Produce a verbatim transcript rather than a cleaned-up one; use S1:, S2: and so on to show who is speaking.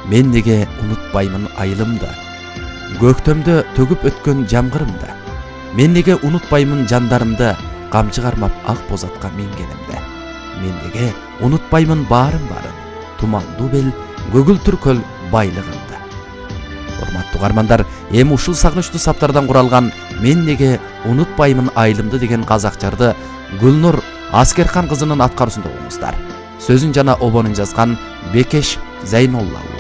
S1: Мен неге унутпаймын айылымды, көктөмдө төгүп өткөн жамгырымды. Мен неге унутпаймын жандарымды, камчы кармап ак бозатка мингенимди. Мен неге унутпаймын баарын барын, тумандуу бел көгүлтүр көл байлыгымды. Урматтуу угармандар, эми ушул сагынычтуу саптардан куралган «Мен неге унутпаймын айылымды» деген казакчарды Гүлнур Аскерхан кызынын аткаруусунда угуңуздар. Сөзүн жана обонун жазган Бекеш Зайнолла.